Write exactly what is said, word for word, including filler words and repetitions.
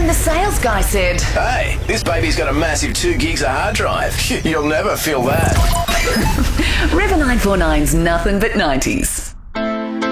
And the sales guy said, Hey, this baby's got a massive two gigs of hard drive. You'll never feel that. River nine four nine's Nothing But nineties.